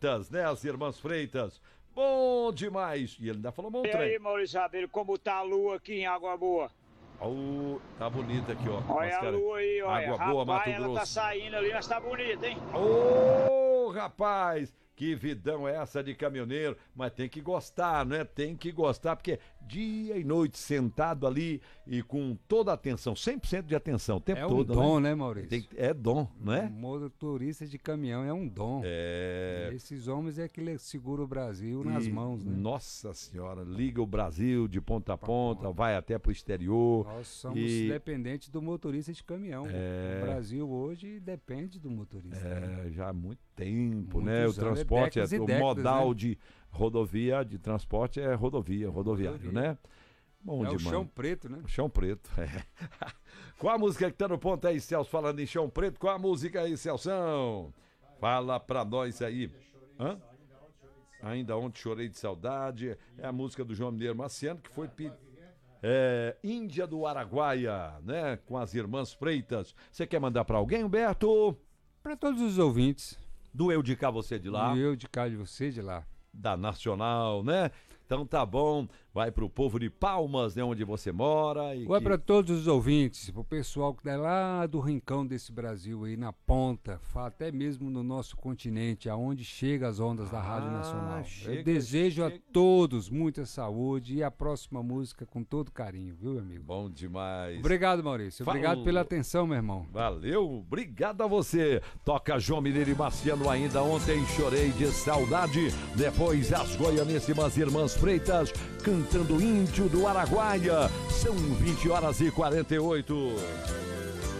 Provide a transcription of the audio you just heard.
Freitas, né? As irmãs Freitas. Bom demais. E ele ainda falou E Montrem. aí, Maurício Rabelo, como tá a lua aqui em Água Boa? Tá bonita aqui, ó. Olha a lua aí, olha. Água Boa, Mato Rapaz, ela tá Grosso. saindo ali, mas tá bonita, hein? Ô, rapaz, que vidão é essa de caminhoneiro, mas tem que gostar, né? Tem que gostar, porque dia e noite sentado ali e com toda a atenção, 100% de atenção, o tempo todo. É um dom, né, Maurício? É dom, não é? Motorista de caminhão é um dom. É. Esses homens é que segura o Brasil nas mãos, né? Nossa Senhora, liga o Brasil de ponta a ponta, vai até pro exterior. Nós somos dependentes do motorista de caminhão. O Brasil hoje depende do motorista. Já há muito tempo, Muitos né? O anos, transporte, décadas e o décadas, modal né? de rodovia, de transporte é rodoviário, né? Bom É o demais. chão preto, né? Chão preto, é. Qual a música que tá no ponto aí, Celso? Falando em chão preto, qual a música aí, Celção? Fala pra nós aí. Hã? Ainda ontem chorei de saudade. É a música do João Mineiro Marciano, que foi Índia do Araguaia, né? Com as irmãs Freitas. Você quer mandar pra alguém, Humberto? Para todos os ouvintes. Do Eu de Cá, Você de Lá. E eu de cá de você de lá. Da Nacional, né? Então tá bom, vai pro povo de Palmas, né, onde você mora. E Vai para todos os ouvintes, pro pessoal que tá lá do rincão desse Brasil aí, na ponta, até mesmo no nosso continente, aonde chega as ondas da Rádio Nacional. Eu desejo a todos muita saúde e a próxima música com todo carinho, viu, amigo? Bom demais. Obrigado, Maurício. Obrigado pela atenção, meu irmão. Valeu, obrigado a você. Toca João Mineiro e Marciano ainda ontem, chorei de saudade. Depois as goianíssimas irmãs Freitas cantando Índio do Araguaia. São 20h48.